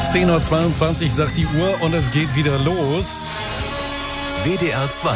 10:22 Uhr sagt die Uhr und es geht wieder los. WDR 2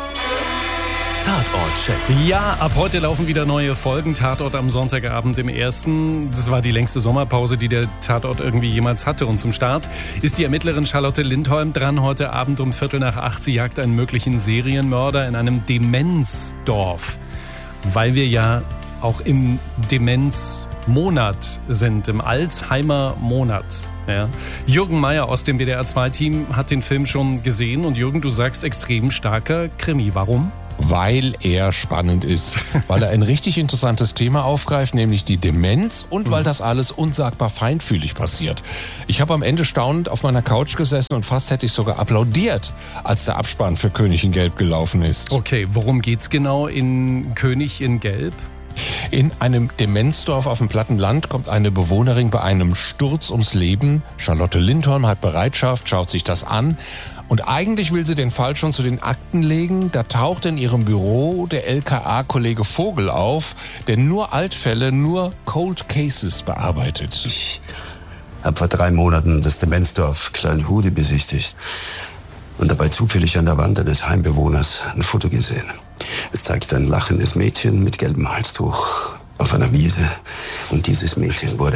Tatort-Check. Ja, ab heute laufen wieder neue Folgen. Tatort am Sonntagabend im 1. Das war die längste Sommerpause, die der Tatort irgendwie jemals hatte. Und zum Start ist die Ermittlerin Charlotte Lindholm dran. Heute Abend um 7:45. Sie jagt einen möglichen Serienmörder in einem Demenzdorf. Weil wir ja auch im Demenzmonat sind, im Alzheimer-Monat. Ja. Jürgen Meier aus dem WDR 2-Team hat den Film schon gesehen. Und Jürgen, du sagst, extrem starker Krimi. Warum? Weil er spannend ist, weil er ein richtig interessantes Thema aufgreift, nämlich die Demenz, und weil das alles unsagbar feinfühlig passiert. Ich habe am Ende staunend auf meiner Couch gesessen und fast hätte ich sogar applaudiert, als der Abspann für König in Gelb gelaufen ist. Okay, worum geht's genau in König in Gelb? In einem Demenzdorf auf dem platten Land kommt eine Bewohnerin bei einem Sturz ums Leben. Charlotte Lindholm hat Bereitschaft, schaut sich das an. Und eigentlich will sie den Fall schon zu den Akten legen. Da taucht in ihrem Büro der LKA-Kollege Vogel auf, der nur Altfälle, nur Cold Cases bearbeitet. Ich habe vor 3 Monaten das Demenzdorf Kleinhude besichtigt und dabei zufällig an der Wand eines Heimbewohners ein Foto gesehen. Es zeigt ein lachendes Mädchen mit gelbem Halstuch auf einer Wiese. Und dieses Mädchen wurde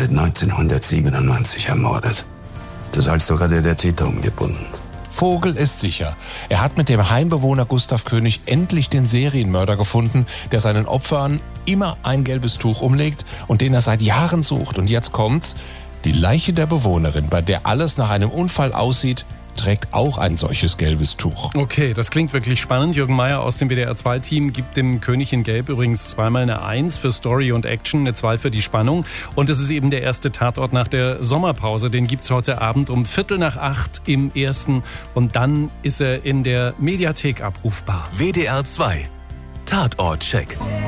1997 ermordet. Das Halstuch hatte der Täter umgebunden. Vogel ist sicher. Er hat mit dem Heimbewohner Gustav König endlich den Serienmörder gefunden, der seinen Opfern immer ein gelbes Tuch umlegt und den er seit Jahren sucht. Und jetzt kommt's. Die Leiche der Bewohnerin, bei der alles nach einem Unfall aussieht, trägt auch ein solches gelbes Tuch. Okay, das klingt wirklich spannend. Jürgen Meier aus dem WDR 2-Team gibt dem König in Gelb übrigens zweimal eine 1 für Story und Action, eine 2 für die Spannung. Und es ist eben der erste Tatort nach der Sommerpause. Den gibt's heute Abend um 7:45 im 1. Und dann ist er in der Mediathek abrufbar. WDR 2 Tatort-Check.